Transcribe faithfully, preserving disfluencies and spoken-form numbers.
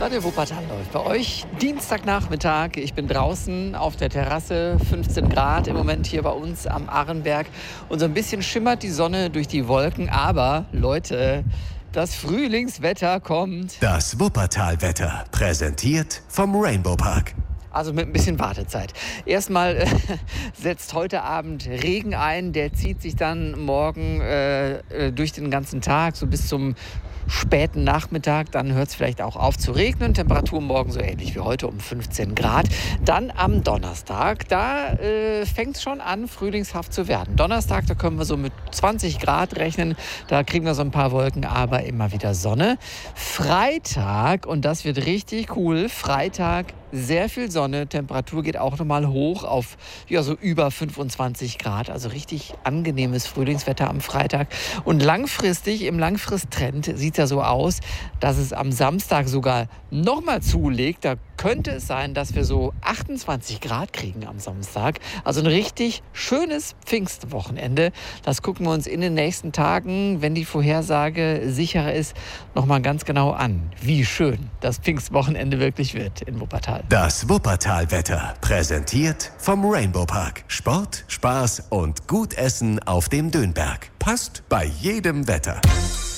Radio Wuppertal läuft bei euch Dienstagnachmittag. Ich bin draußen auf der Terrasse, fünfzehn Grad im Moment hier bei uns am Arenberg. Und so ein bisschen schimmert die Sonne durch die Wolken. Aber Leute, das Frühlingswetter kommt. Das Wuppertal-Wetter, präsentiert vom Rainbow Park. Also mit ein bisschen Wartezeit. Erstmal äh, setzt heute Abend Regen ein. Der zieht sich dann morgen äh, durch den ganzen Tag, so bis zum späten Nachmittag. Dann hört es vielleicht auch auf zu regnen. Temperatur morgen so ähnlich wie heute um fünfzehn Grad. Dann am Donnerstag, da äh, fängt es schon an, frühlingshaft zu werden. Donnerstag, da können wir so mit zwanzig Grad rechnen. Da kriegen wir so ein paar Wolken, aber immer wieder Sonne. Freitag, und das wird richtig cool, Freitag sehr viel Sonne, Temperatur geht auch nochmal hoch auf ja, so über fünfundzwanzig Grad, also richtig angenehmes Frühlingswetter am Freitag. Und langfristig, im Langfristtrend sieht es ja so aus, dass es am Samstag sogar nochmal zulegt. Da könnte es sein, dass wir so achtundzwanzig Grad kriegen am Samstag. Also ein richtig schönes Pfingstwochenende. Das gucken wir uns in den nächsten Tagen, wenn die Vorhersage sicherer ist, nochmal ganz genau an, wie schön das Pfingstwochenende wirklich wird in Wuppertal. Das Wuppertal-Wetter, präsentiert vom Rainbow Park. Sport, Spaß und gut Essen auf dem Dönberg. Passt bei jedem Wetter.